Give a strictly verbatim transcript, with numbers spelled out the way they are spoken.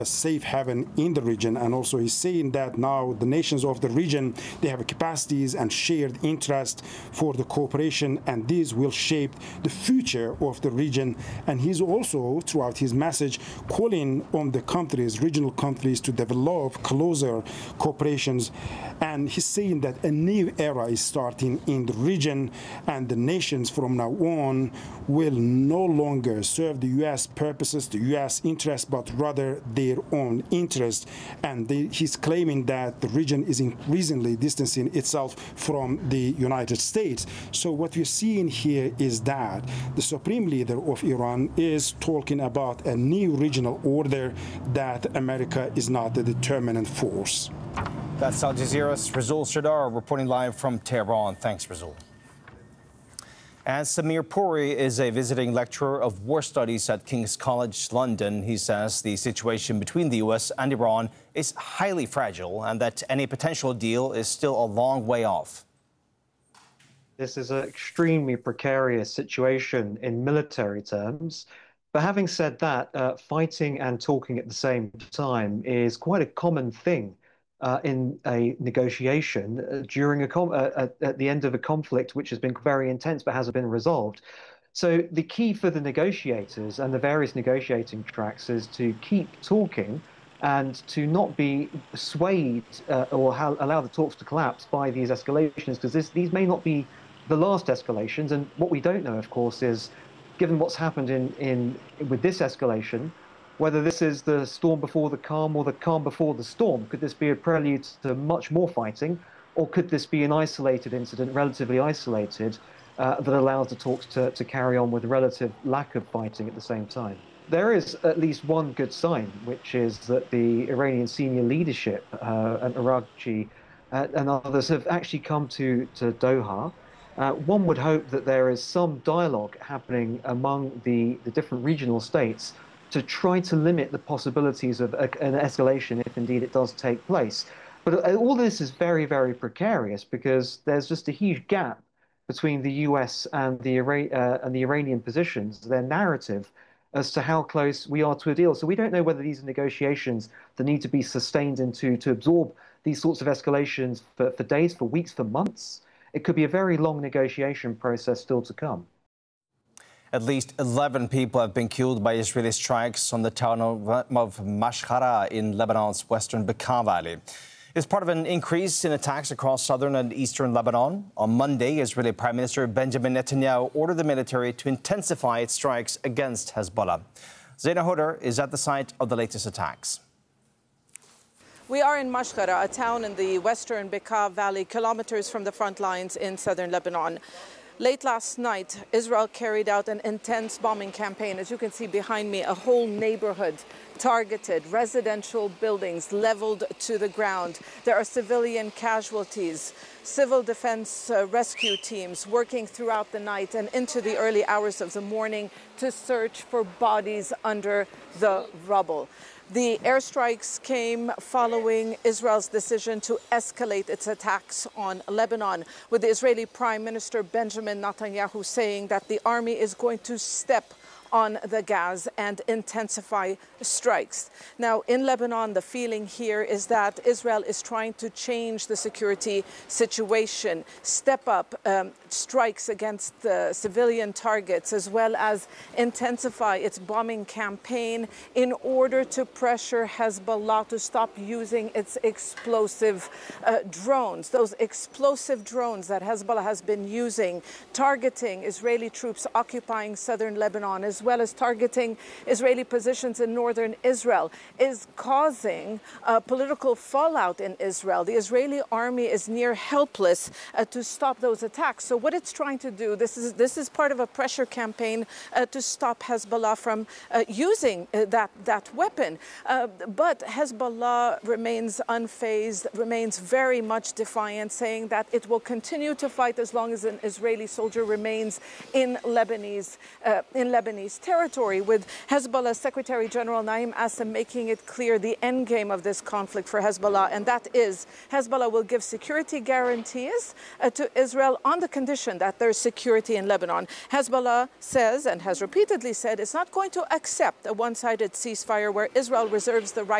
safe haven in the region, and also he's saying that now the nations of the region, they have capacities and shared interest for the cooperation, and these will shape the future of the region. And he's also, throughout his message, calling on the countries, regional countries, to develop closer cooperations. And he's saying that a new era is starting in the region, and the nations from now on will no longer serve the U S purposes, the U S interests, but rather their own interest. And they, he's claiming that the region is increasingly distancing itself from the United States. So what we're seeing here is that the supreme leader of Iran is talking about a new regional order, that America is not the determinant force. That's Al Jazeera's Rasool Sardar reporting live from Tehran. Thanks, Rasool. And Samir Puri is a visiting lecturer of war studies at King's College London. He says the situation between the U S and Iran is highly fragile and that any potential deal is still a long way off. This is an extremely precarious situation in military terms. But having said that, uh, fighting and talking at the same time is quite a common thing Uh, in a negotiation uh, during a com uh, at, at the end of a conflict which has been very intense but hasn't been resolved. So the key for the negotiators and the various negotiating tracks is to keep talking and to not be swayed uh, or how, allow the talks to collapse by these escalations, because these may not be the last escalations. And what we don't know, of course, is, given what's happened in, in with this escalation, whether this is the storm before the calm or the calm before the storm. Could this be a prelude to much more fighting, or could this be an isolated incident, relatively isolated, uh, that allows the talks to, to carry on with relative lack of fighting at the same time? There is at least one good sign, which is that the Iranian senior leadership, uh, and Araghchi uh, and others, have actually come to, to Doha. Uh, one would hope that there is some dialogue happening among the, the different regional states to try to limit the possibilities of a, an escalation if indeed it does take place. But all this is very, very precarious, because there's just a huge gap between the U S and the, uh, and the Iranian positions, their narrative as to how close we are to a deal. So we don't know whether these are negotiations that need to be sustained into to absorb these sorts of escalations for, for days, for weeks, for months. It could be a very long negotiation process still to come. At least eleven people have been killed by Israeli strikes on the town of, of Mashhara in Lebanon's western Bekaa Valley. It's part of an increase in attacks across southern and eastern Lebanon. On Monday, Israeli Prime Minister Benjamin Netanyahu ordered the military to intensify its strikes against Hezbollah. Zaina Hodar is at the site of the latest attacks. We are in Mashhara, a town in the western Bekaa Valley, kilometers from the front lines in southern Lebanon. Late last night, Israel carried out an intense bombing campaign. As you can see behind me, a whole neighborhood targeted, residential buildings leveled to the ground. There are civilian casualties, civil defense uh, rescue teams working throughout the night and into the early hours of the morning to search for bodies under the rubble. The airstrikes came following Israel's decision to escalate its attacks on Lebanon, with the Israeli Prime Minister Benjamin Netanyahu saying that the army is going to step on the gas and intensify strikes. Now, in Lebanon, the feeling here is that Israel is trying to change the security situation, step up um, strikes against the civilian targets, as well as intensify its bombing campaign in order to pressure Hezbollah to stop using its explosive uh, drones. Those explosive drones that Hezbollah has been using, targeting Israeli troops occupying southern Lebanon, as well as targeting Israeli positions in northern Israel, is causing uh, political fallout in Israel. The Israeli army is near helpless uh, to stop those attacks. So what it's trying to do, this is this is part of a pressure campaign uh, to stop Hezbollah from uh, using uh, that that weapon. Uh, but Hezbollah remains unfazed, remains very much defiant, saying that it will continue to fight as long as an Israeli soldier remains in Lebanese uh, in Lebanese Lebanese territory, with Hezbollah Secretary General Naim Assam making it clear the end game of this conflict for Hezbollah, and that is Hezbollah will give security guarantees uh, to Israel on the condition that there's security in Lebanon. Hezbollah says, and has repeatedly said, it's not going to accept a one-sided ceasefire where Israel reserves the right